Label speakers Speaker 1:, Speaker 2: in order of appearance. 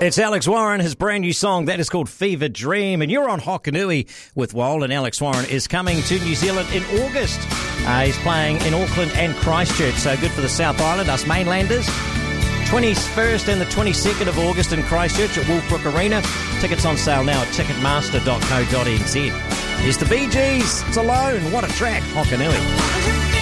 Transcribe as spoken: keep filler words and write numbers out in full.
Speaker 1: It's Alex Warren, his brand new song that is called Fever Dream, and you're on Hokanui with Wol, and Alex Warren is coming to New Zealand in August. Uh, he's playing in Auckland and Christchurch, so good for the South Island, us mainlanders. twenty-first and the twenty-second of August in Christchurch at Wolfbrook Arena. Tickets on sale now at ticketmaster dot co dot n z. Here's the Bee Gees, It's Alone, what a track, Hokanui.